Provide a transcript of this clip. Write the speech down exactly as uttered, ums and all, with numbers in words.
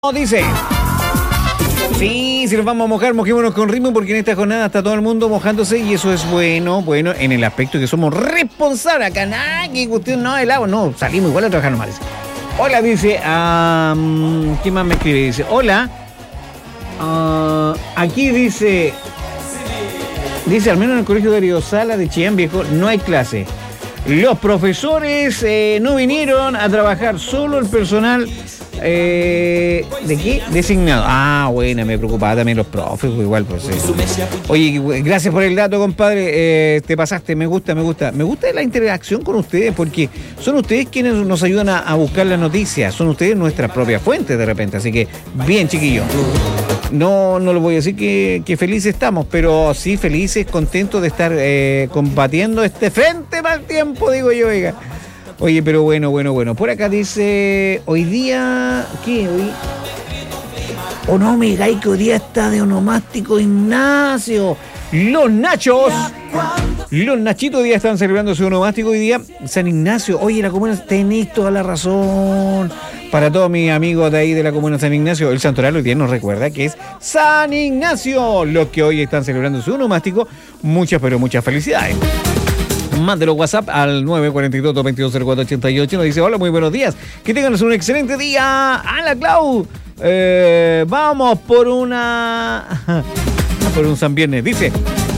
Dice, sí, si nos vamos a mojar, mojémonos con ritmo porque en esta jornada está todo el mundo mojándose y eso es bueno, bueno, en el aspecto que somos responsables. Acá nada, que cuestión no, el agua, no, salimos igual a trabajar nomás. Hola, dice, um, ¿quién más me escribe? Dice, hola, uh, aquí dice, dice, al menos en el colegio de Ariosala de Chillán Viejo no hay clase. Los profesores eh, no vinieron a trabajar, solo el personal... Eh, ¿De qué? Designado. Ah, bueno, me preocupaba también los profes, pues igual, pues. Eh. Oye, gracias por el dato, compadre. Eh, te pasaste, me gusta, me gusta. Me gusta la interacción con ustedes porque son ustedes quienes nos ayudan a, a buscar las noticias. Son ustedes nuestras propias fuentes de repente. Así que, bien, chiquillos. No, no lo voy a decir que, que felices estamos, pero sí felices, contentos de estar eh, combatiendo este frente mal tiempo, digo yo, oiga. Oye, pero bueno, bueno, bueno. Por acá dice, hoy día... ¿Qué? Hoy... Oh, no me digáis que hoy día está de onomástico Ignacio. Los Nachos. Los Nachitos hoy día están celebrando su onomástico hoy día. San Ignacio. Oye, la comuna, tenéis toda la razón. Para todos mis amigos de ahí de la comuna San Ignacio, el santoral hoy día nos recuerda que es San Ignacio. Los que hoy están celebrando su onomástico. Muchas, pero muchas felicidades. Mándelo WhatsApp al nueve cuatro dos, dos dos cero cuatro ocho ocho. Nos dice, hola, muy buenos días. Que tengan un excelente día. ¡Hala, Clau! Eh, vamos por una... por un San Viernes. Dice,